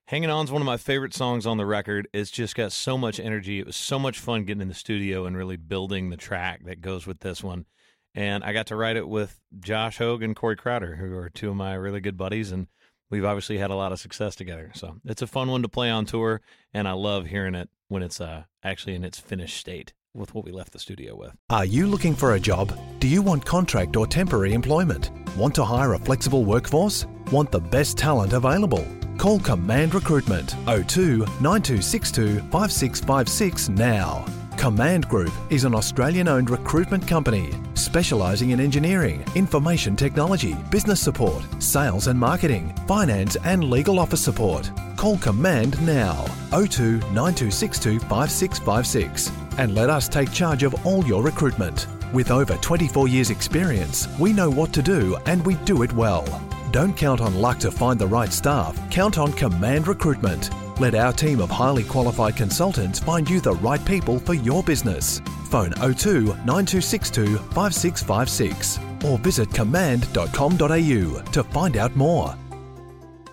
Hanging On is one of my favorite songs on the record. It's just got so much energy. It was so much fun getting in the studio and really building the track that goes with this one. And I got to write it with Josh Hogue and Corey Crowder, who are two of my really good buddies, and we've obviously had a lot of success together. So it's a fun one to play on tour, and I love hearing it when it's actually in its finished state with what we left the studio with. Are you looking for a job? Do you want contract or temporary employment? Want to hire a flexible workforce? Want the best talent available? Call Command Recruitment 02 9262 5656 now. Command Group is an Australian-owned recruitment company specialising in engineering, information technology, business support, sales and marketing, finance and legal office support. Call Command now 02 9262 5656 and let us take charge of all your recruitment. With over 24 years experience, we know what to do and we do it well. Don't count on luck to find the right staff. Count on Command Recruitment. Let our team of highly qualified consultants find you the right people for your business. Phone 02 9262 5656 or visit command.com.au to find out more.